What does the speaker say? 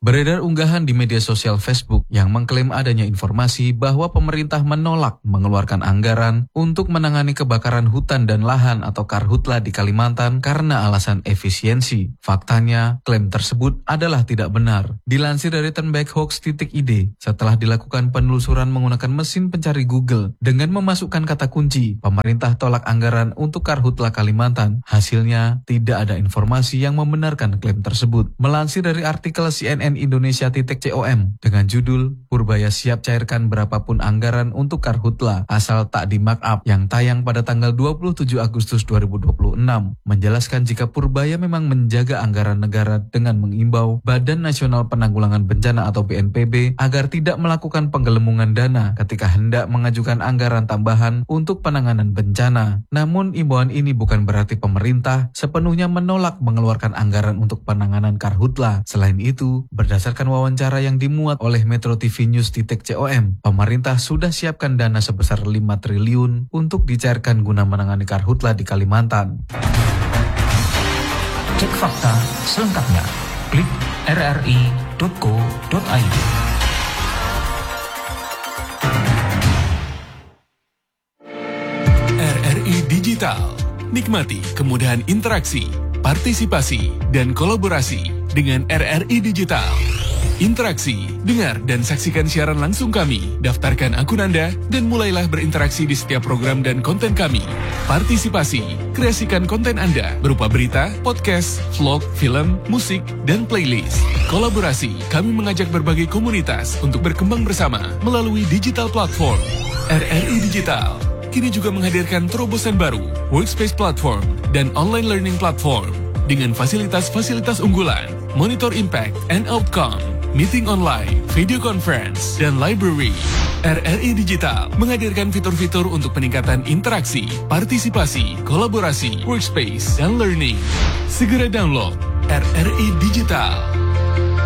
Beredar unggahan di media sosial Facebook yang mengklaim adanya informasi bahwa pemerintah menolak mengeluarkan anggaran untuk menangani kebakaran hutan dan lahan atau karhutla di Kalimantan karena alasan efisiensi. Faktanya, klaim tersebut adalah tidak benar. Dilansir dari turnbackhoax.id, setelah dilakukan penelusuran menggunakan mesin pencari Google dengan memasukkan kata kunci, pemerintah tolak anggaran untuk karhutla Kalimantan. Hasilnya, tidak ada informasi yang membenarkan klaim tersebut. Melansir dari artikel CNN Indonesia.com dengan judul Purbaya siap cairkan berapapun anggaran untuk karhutla asal tak di markup yang tayang pada tanggal 27 Agustus 2026 menjelaskan jika Purbaya memang menjaga anggaran negara dengan mengimbau Badan Nasional Penanggulangan Bencana atau BNPB agar tidak melakukan penggelembungan dana ketika hendak mengajukan anggaran tambahan untuk penanganan bencana. Namun imbauan ini bukan berarti pemerintah sepenuhnya menolak mengeluarkan anggaran untuk penanganan karhutla. Selain itu, berdasarkan wawancara yang dimuat oleh Metro TV News.com, pemerintah sudah siapkan dana sebesar 5 triliun untuk dicairkan guna menangani karhutla di Kalimantan. Cek fakta selengkapnya. Klik rri.co.id. RRI Digital. Nikmati kemudahan interaksi, partisipasi, dan kolaborasi dengan RRI Digital. Interaksi, dengar dan saksikan siaran langsung kami, daftarkan akun Anda, dan mulailah berinteraksi di setiap program dan konten kami. Partisipasi, kreasikan konten Anda berupa berita, podcast, vlog, film, musik, dan playlist. Kolaborasi, kami mengajak berbagai komunitas untuk berkembang bersama melalui digital platform. RRI Digital kini juga menghadirkan terobosan baru, workspace platform, dan online learning platform dengan fasilitas-fasilitas unggulan, monitor impact and outcome, meeting online, video conference, dan library. RRI Digital menghadirkan fitur-fitur untuk peningkatan interaksi, partisipasi, kolaborasi, workspace, dan learning. Segera download RRI Digital.